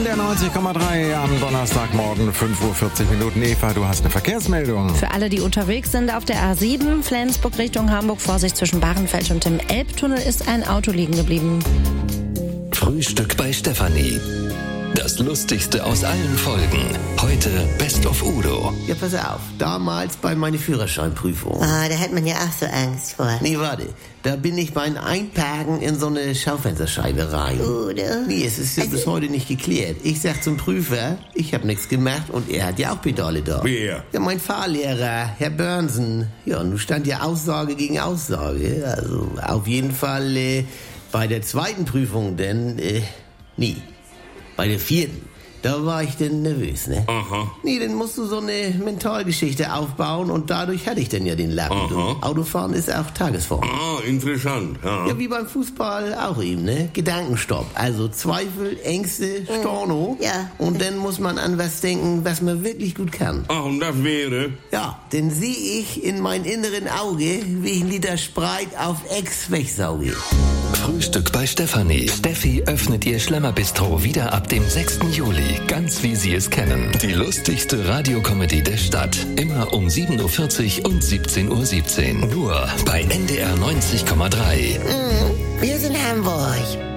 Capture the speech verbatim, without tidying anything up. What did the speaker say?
der neunzig Komma drei am Donnerstagmorgen, fünf Uhr vierzig Minuten. Eva, du hast eine Verkehrsmeldung. Für alle, die unterwegs sind auf der A sieben, Flensburg Richtung Hamburg, Vorsicht zwischen Bahrenfeld und dem Elbtunnel, ist ein Auto liegen geblieben. Frühstück bei Stefanie. Das Lustigste aus allen Folgen. Heute Best of Udo. Ja, pass auf. Damals bei meiner Führerscheinprüfung. Ah, da hat man ja auch so Angst vor. Nee, warte. Da bin ich beim Einparken in so eine Schaufensterscheibe rein. Udo? Nee, es ist ja Also- bis heute nicht geklärt. Ich sag zum Prüfer, ich habe nichts gemacht und er hat ja auch Pedale da. Wer? Ja, mein Fahrlehrer, Herr Börnsen. Ja, nun stand ja Aussage gegen Aussage. Also auf jeden Fall äh, bei der zweiten Prüfung, denn äh, nie. Bei der vierten, da war ich denn nervös, ne? Aha. Nee, dann musst du so eine Mentalgeschichte aufbauen und dadurch hatte ich dann ja den Lappen. Du. Aha. Autofahren ist auch Tagesform. Ah, interessant. Ja. Ja, wie beim Fußball auch eben, ne? Gedankenstopp. Also Zweifel, Ängste, Storno. Ja. Und dann muss man an was denken, was man wirklich gut kann. Ach, und das wäre? Ja, dann sehe ich in mein inneren Auge, wie ich einen Liter Spreit auf Ex wegsauge. Frühstück bei Stefanie. Steffi öffnet ihr Schlemmerbistro wieder ab dem sechsten Juli. Ganz wie Sie es kennen. Die lustigste Radiokomödie der Stadt. Immer um sieben Uhr vierzig und siebzehn Uhr siebzehn. Nur bei N D R neunzig Komma drei. Mhm. Wir sind Hamburg.